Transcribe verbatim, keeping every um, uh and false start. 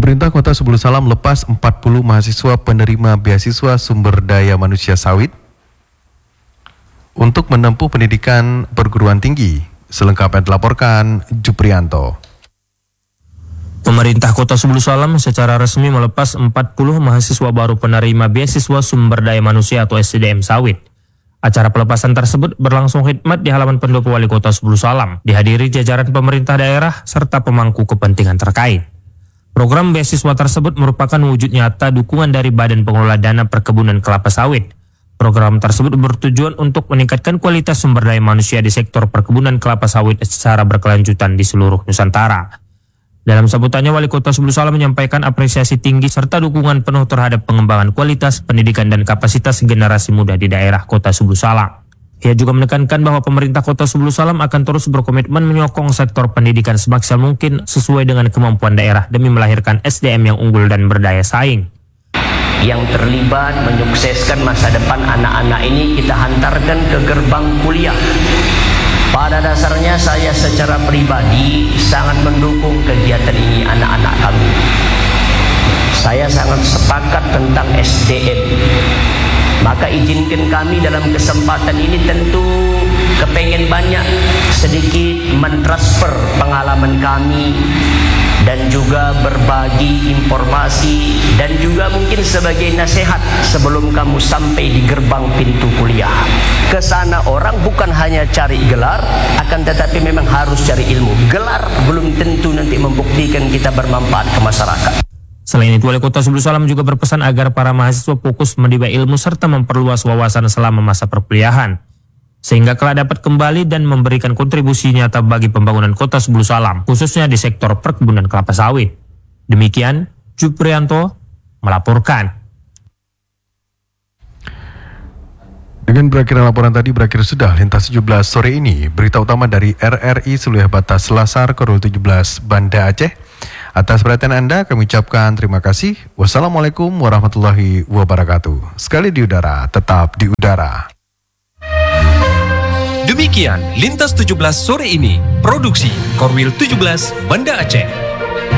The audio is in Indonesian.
Pemerintah Kota Sebulu Salam lepas empat puluh mahasiswa penerima beasiswa sumber daya manusia sawit untuk menempuh pendidikan perguruan tinggi. Selengkapnya dilaporkan Juprianto. Pemerintah Kota Sebulu Salam secara resmi melepas empat puluh mahasiswa baru penerima beasiswa sumber daya manusia atau S D M sawit. Acara pelepasan tersebut berlangsung khidmat di halaman pendopo Wali Kota Sebulu Salam, dihadiri jajaran pemerintah daerah serta pemangku kepentingan terkait. Program beasiswa tersebut merupakan wujud nyata dukungan dari Badan Pengelola Dana Perkebunan Kelapa Sawit. Program tersebut bertujuan untuk meningkatkan kualitas sumber daya manusia di sektor perkebunan kelapa sawit secara berkelanjutan di seluruh Nusantara. Dalam sambutannya, Wali Kota Sebulu Salam menyampaikan apresiasi tinggi serta dukungan penuh terhadap pengembangan kualitas pendidikan dan kapasitas generasi muda di daerah Kota Sebulu Salam. Ia juga menekankan bahwa pemerintah Kota Sebulu Salam akan terus berkomitmen menyokong sektor pendidikan semaksimal mungkin sesuai dengan kemampuan daerah demi melahirkan S D M yang unggul dan berdaya saing. Yang terlibat menyukseskan masa depan anak-anak ini kita hantarkan ke gerbang kuliah. Pada dasarnya saya secara pribadi sangat mendukung kegiatan ini anak-anak kami. Saya sangat sepakat tentang S D M. Maka izinkan kami dalam kesempatan ini tentu kepengen banyak sedikit mentransfer pengalaman kami dan juga berbagi informasi dan juga mungkin sebagai nasihat sebelum kamu sampai di gerbang pintu kuliah. Kesana orang bukan hanya cari gelar, akan tetapi memang harus cari ilmu. Gelar belum tentu nanti membuktikan kita bermanfaat ke masyarakat. Selain itu, Wali Kota Sebulu Salam juga berpesan agar para mahasiswa fokus menimba ilmu serta memperluas wawasan selama masa perkuliahan, sehingga kelak dapat kembali dan memberikan kontribusi nyata bagi pembangunan Kota Sebulu Salam, khususnya di sektor perkebunan kelapa sawit. Demikian, Juprianto melaporkan. Dengan berakhir laporan tadi, berakhir sudah Lintas tujuh belas sore ini. Berita utama dari R R I Seluruh Batas Selasar Korul tujuh belas Banda Aceh. Atas perhatian Anda kami ucapkan terima kasih. Wassalamualaikum warahmatullahi wabarakatuh. Sekali di udara, tetap di udara. Demikian Lintas tujuh belas sore ini. Produksi Korwil tujuh belas Banda Aceh.